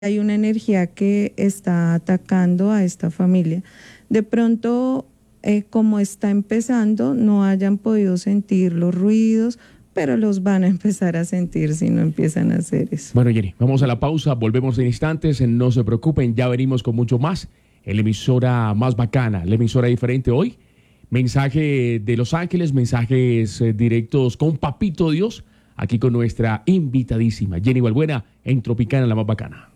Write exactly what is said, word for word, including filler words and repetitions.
hay una energía que está atacando a esta familia. De pronto, eh, como está empezando, no hayan podido sentir los ruidos, pero los van a empezar a sentir si no empiezan a hacer eso. Bueno, Jenny, vamos a la pausa, volvemos en instantes, no se preocupen, ya venimos con mucho más en la emisora más bacana, la emisora diferente hoy. Mensaje de Los Ángeles, mensajes eh, directos con Papito Dios, aquí con nuestra invitadísima Jenny Balbuena en Tropicana, la más bacana.